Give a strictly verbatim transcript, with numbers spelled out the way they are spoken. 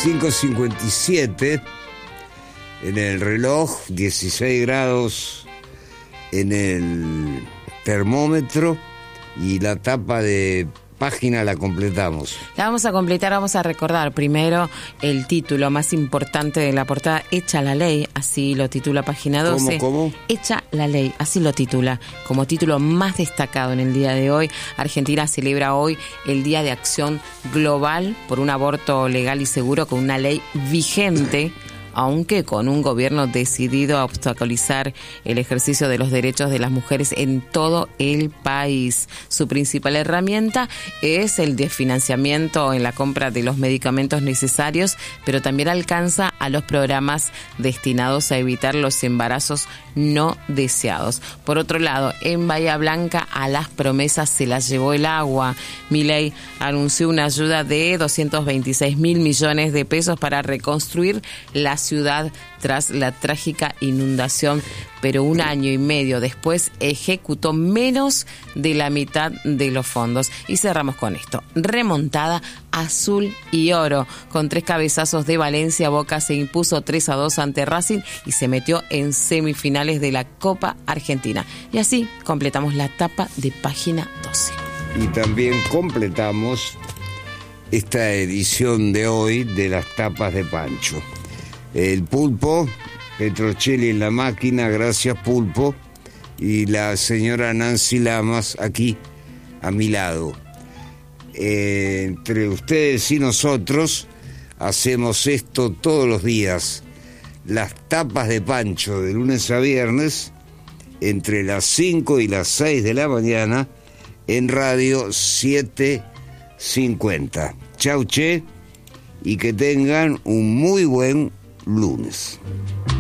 cinco cincuenta y siete en el reloj, dieciséis grados en el termómetro y la tapa de página la completamos. La vamos a completar, vamos a recordar primero el título más importante de la portada, Hecha la Ley, así lo titula página doce. ¿Cómo, cómo? Hecha la Ley, así lo titula, como título más destacado en el día de hoy. Argentina celebra hoy el Día de Acción Global por un aborto legal y seguro con una ley vigente, aunque con un gobierno decidido a obstaculizar el ejercicio de los derechos de las mujeres en todo el país. Su principal herramienta es el desfinanciamiento en la compra de los medicamentos necesarios, pero también alcanza a los programas destinados a evitar los embarazos no deseados. Por otro lado, en Bahía Blanca a las promesas se las llevó el agua. Milei anunció una ayuda de doscientos veintiséis mil millones de pesos para reconstruir la ciudad tras la trágica inundación, pero un año y medio después ejecutó menos de la mitad de los fondos. Y cerramos con esto: remontada azul y oro. Con tres cabezazos de Valencia, Boca se impuso tres a dos ante Racing y se metió en semifinales de la Copa Argentina. Y así completamos la tapa de página doce. Y también completamos esta edición de hoy de las tapas de Pancho. El Pulpo, Petrocelli en la máquina, gracias Pulpo, y la señora Nancy Lamas aquí a mi lado. Eh, entre ustedes y nosotros hacemos esto todos los días, las tapas de Pancho de lunes a viernes, entre las cinco y las seis de la mañana, en Radio setecientos cincuenta. Chau, che, y que tengan un muy buen lunes.